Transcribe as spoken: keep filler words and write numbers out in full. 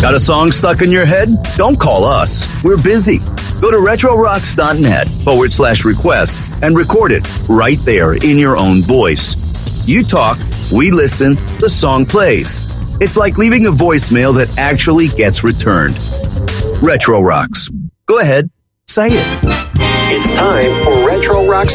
Got a song stuck in your head? Don't call us. We're busy. Go to retrorocks.net forward slash requests and record it right there in your own voice. You talk, we listen, the song plays. It's like leaving a voicemail that actually gets returned. Retro Rocks. Go ahead, say it. It's time for Retro Rocks